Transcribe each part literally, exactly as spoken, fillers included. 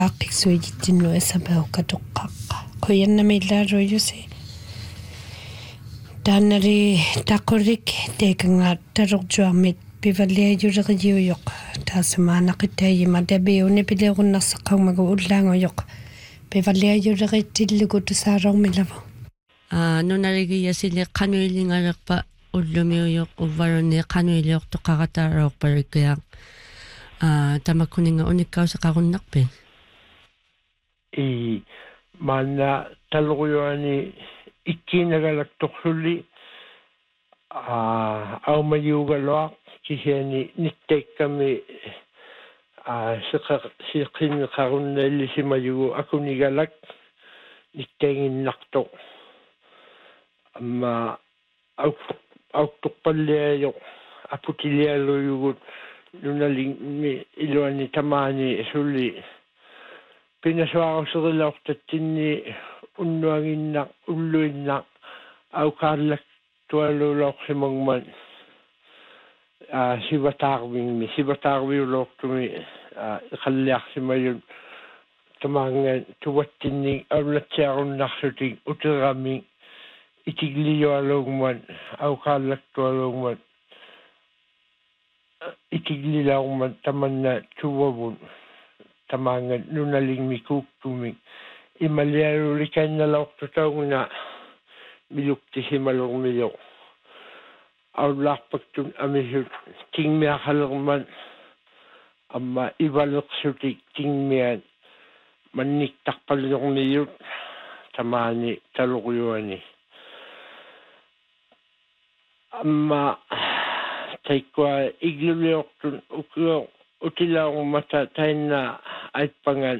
Aqiksuijitsinnu asapauqatuqqaqqa quyannamillaruuyusi taanari taqurik teekangaat tarorjuarmit pivalliajulerigiuyoq taasamaanaqitayima tabiuni pilerunnarsaqqaumagu ullaanguyoq pivalliajulerittillugu tusaarormilavu а нунаригиасили qanuilingalerpa уллумиуйоq увварунни qanuiliortoqarataaruorparikkiaq а тамаккунинга униккаусеқаруннарпи i manna talruyuani ikkiinagalaktorlulli a aumayuugaloaq kisiani nittekkami a siqa siqinneqarunnaallisimajugu akunigalak nittenginnarto amma au auttorpalliajo aputilialuyugut nunalingmi iluani tamaani sulli pinasuaruserilaortattinni unnuanginnaq ulluinnaq aukaallak tualuulaorsimagman a sivataarvingmi sivataarviuloortumi a iqalliarsimayun tamaanga tuvattinni aulatsiarunnarsutik uterami itigliualuugman aukaallak tualuugman itiglilaarman tamanna tuwavun tamaanga nunalingmi kuuktumi imalialulikannalaortutauguna miluktisimalormiyo aulaarpaktun amisut tingmiaqalerman amma ivaleqsutik tingmian manniktarpalliormiyut tamaani talorjuani amma taikwa igluliortun ukio utilaarumata tainna aippangan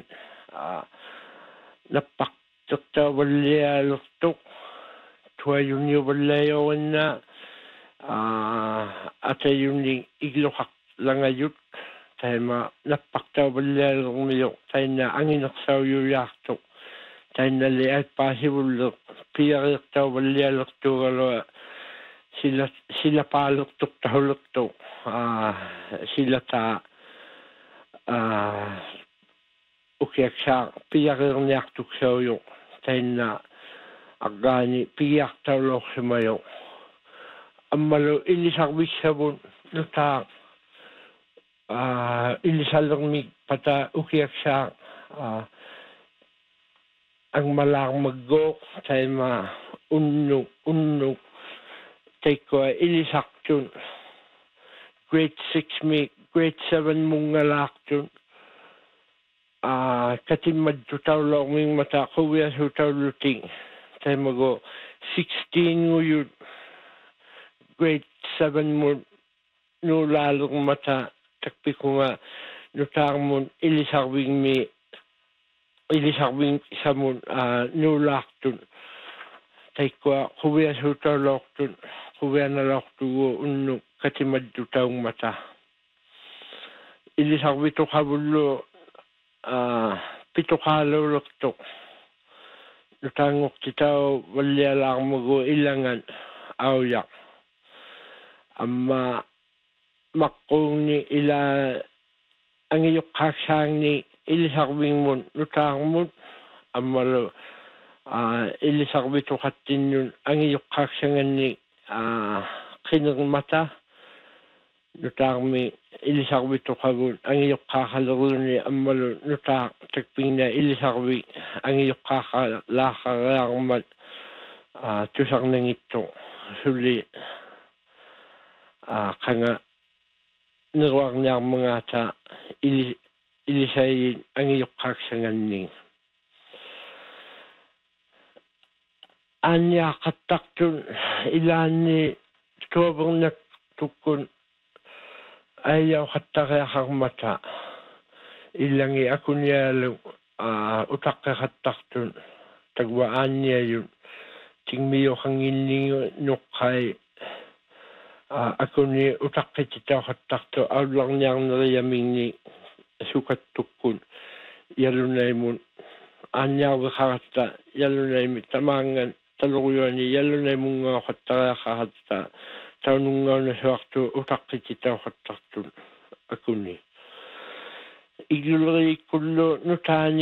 nappaqtertaavalliaalertuq tuajunniuvallaajorunna a atayunni igluqarlangajut taima nappaqtaavalliaalermiyo tainna anginersaujuyuartuq tainналли аиппаасивулле пиариертааvalliaalertuugalua sila sila paalерtuqtahullertu a silata a ukiaksaa piareerniartuksaujо tainna aggaani piartaulorsimajo ammalu illisarvissavun nutaa a illisallermik pata ukiaksaa a angmalaarmaggoq taima unnu unnu taikkoa ilisartun grade six mi grade seven mungalaartun a katimmaddu taulormingmata quviasutaulluting taimago sixteen nguyut grade seven mun nuulaalermata takpikunga nutaarmun ilisarvingmi ilisarving samun a nuulaartun taikkoa quviasutaulortun quvianalortugu unnu katimaddu taungmata ilisarvituqavullu a pituqaalullertuq nutaangortitau vallialaarmugu ilangan aujaq amma maqquunni ila angiyoqqaaksaangni ilisarvingmun nutaarmut ammalu a ilisarvituqattinnun angiyoqqaaksanganni a qinermata nutaarmi ilisarvituqavun angiyoqqaaqaleruni ammalu nutaa takpingna ilisarvi angiyoqqaaqalaaqariarmat a tusarnangittu sulli a qanga neruarniarmangata ili ilisayin angiyoqqaaksanganni anniaqattaqtun ilaanni tuavernak tukkun ayauqattariaqarmata illangi akunialu a utaqqeqattaqtun tagwa aanniajun tingmiyoqanginningu nuqqai a akuni utaqqititauqattaqtu aullarniarneriamingni sukattukkun yalunaimun aanniarveqaratta yalunaimi tamaangan talorjuani yalunaimungaaqattariaqaratta taunungaunasuartu utaqqititauqattaqtun akuni igulri kullu nutani